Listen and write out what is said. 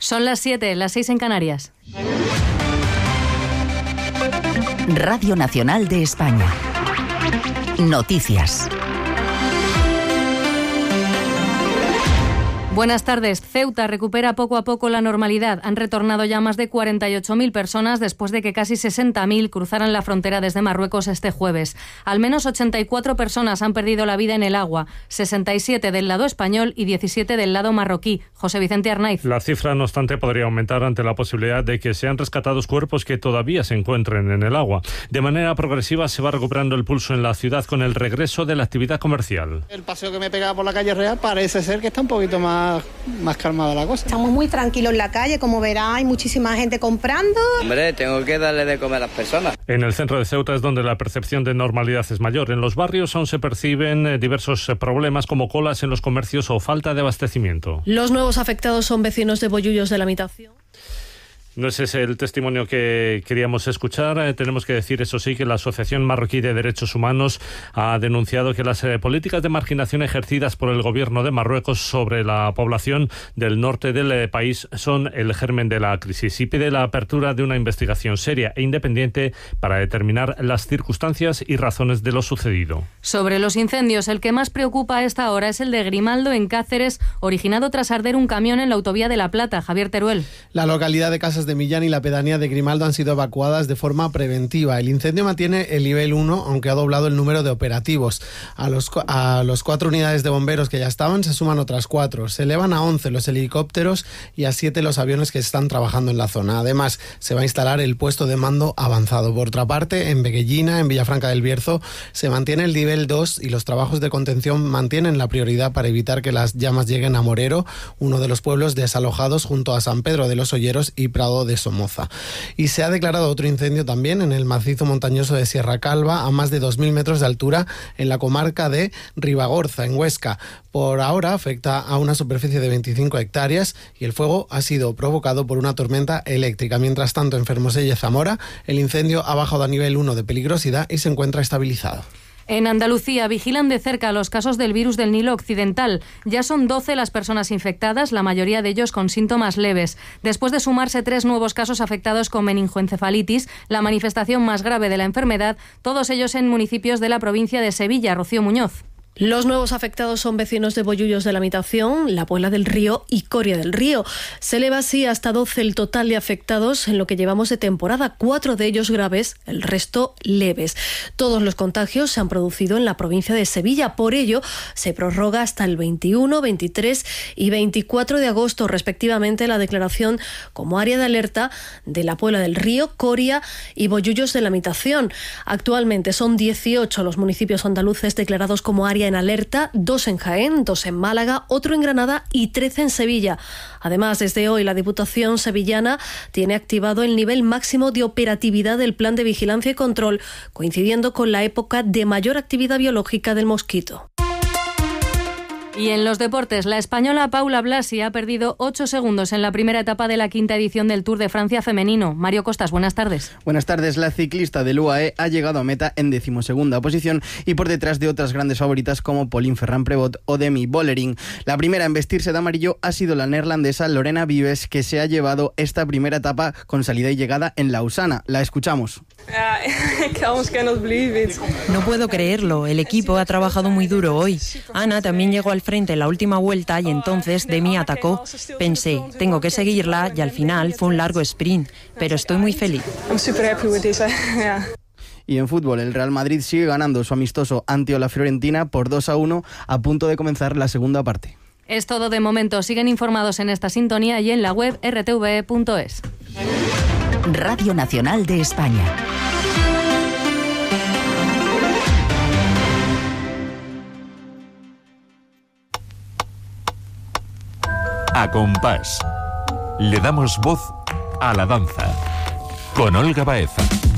Son las 7, las 6 en Canarias. Radio Nacional de España. Noticias. Buenas tardes. Ceuta recupera poco a poco la normalidad. Han retornado ya más de 48.000 personas después de que casi 60.000 cruzaran la frontera desde Marruecos este jueves. Al menos 84 personas han perdido la vida en el agua, 67 del lado español y 17 del lado marroquí. José Vicente Arnaiz. La cifra, no obstante, podría aumentar ante la posibilidad de que sean rescatados cuerpos que todavía se encuentren en el agua. De manera progresiva se va recuperando el pulso en la ciudad con el regreso de la actividad comercial. El paseo que me pegaba por la calle Real parece ser que está un poquito más calmada la cosa. Estamos muy tranquilos en la calle, como verá, hay muchísima gente comprando. Hombre, tengo que darle de comer a las personas. En el centro de Ceuta es donde la percepción de normalidad es mayor. En los barrios aún se perciben diversos problemas como colas en los comercios o falta de abastecimiento. Los nuevos afectados son vecinos de Bollullos de la Mitación. No ese es el testimonio que queríamos escuchar. Tenemos que decir, eso sí, que la Asociación Marroquí de Derechos Humanos ha denunciado que las políticas de marginación ejercidas por el gobierno de Marruecos sobre la población del norte del país son el germen de la crisis y pide la apertura de una investigación seria e independiente para determinar las circunstancias y razones de lo sucedido. Sobre los incendios, el que más preocupa a esta hora es el de Grimaldo en Cáceres, originado tras arder un camión en la autovía de La Plata. Javier Teruel. La localidad de Casas de Millán y la pedanía de Grimaldo han sido evacuadas de forma preventiva. El incendio mantiene el nivel 1, aunque ha doblado el número de operativos. A los 4 unidades de bomberos que ya estaban se suman otras 4. Se elevan a 11 los helicópteros y a 7 los aviones que están trabajando en la zona. Además, se va a instalar el puesto de mando avanzado. Por otra parte, en Veguellina, en Villafranca del Bierzo, se mantiene el nivel 2 y los trabajos de contención mantienen la prioridad para evitar que las llamas lleguen a Morero, uno de los pueblos desalojados junto a San Pedro de los Olleros y Prado de Somoza. Y se ha declarado otro incendio también en el macizo montañoso de Sierra Calva, a más de 2.000 metros de altura, en la comarca de Ribagorza, en Huesca. Por ahora afecta a una superficie de 25 hectáreas y el fuego ha sido provocado por una tormenta eléctrica. Mientras tanto, en Fermoselle y Zamora, el incendio ha bajado a nivel 1 de peligrosidad y se encuentra estabilizado. En Andalucía vigilan de cerca los casos del virus del Nilo Occidental. Ya son 12 las personas infectadas, la mayoría de ellos con síntomas leves. Después de sumarse 3 nuevos casos afectados con meningoencefalitis, la manifestación más grave de la enfermedad, todos ellos en municipios de la provincia de Sevilla. Rocío Muñoz. Los nuevos afectados son vecinos de Bollullos de la Mitación, La Puebla del Río y Coria del Río. Se eleva así hasta 12 el total de afectados en lo que llevamos de temporada, 4 de ellos graves, el resto leves. Todos los contagios se han producido en la provincia de Sevilla, por ello se prorroga hasta el 21, 23 y 24 de agosto respectivamente la declaración como área de alerta de La Puebla del Río, Coria y Bollullos de la Mitación. Actualmente son 18 los municipios andaluces declarados como área en alerta, 2 en Jaén, 2 en Málaga, otro en Granada y 13 en Sevilla. Además, desde hoy la Diputación sevillana tiene activado el nivel máximo de operatividad del Plan de Vigilancia y Control, coincidiendo con la época de mayor actividad biológica del mosquito. Y en los deportes, la española Paula Blasi ha perdido 8 segundos en la primera etapa de la 5ª edición del Tour de Francia femenino. Mario Costas, buenas tardes. Buenas tardes. La ciclista del UAE ha llegado a meta en 12ª posición y por detrás de otras grandes favoritas como Pauline Ferrand-Prévot o Demi Vollering. La primera en vestirse de amarillo ha sido la neerlandesa Lorena Vives, que se ha llevado esta primera etapa con salida y llegada en Lausana. La escuchamos. No puedo creerlo. El equipo ha trabajado muy duro hoy. Ana también llegó al frente en la última vuelta y entonces Demi atacó. Pensé, tengo que seguirla y al final fue un largo sprint, pero estoy muy feliz. Y en fútbol, el Real Madrid sigue ganando su amistoso ante la Fiorentina por 2-1 a punto de comenzar la segunda parte. Es todo de momento. Siguen informados en esta sintonía y en la web rtv.es. Radio Nacional de España. A compás. Le damos voz a la danza. Con Olga Baeza.